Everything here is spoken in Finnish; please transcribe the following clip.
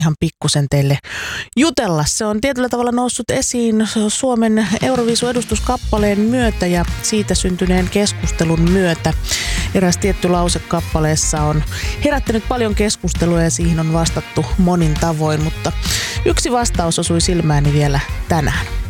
ihan pikkusen teille jutella. Se on tietyllä tavalla noussut esiin Suomen Euroviisu-edustuskappaleen myötä ja siitä syntyneen keskustelun myötä. Eräs tietty lause kappaleessa on herättänyt paljon keskustelua ja siihen on vastattu monin tavoin, mutta yksi vastaus osui silmääni vielä tänään.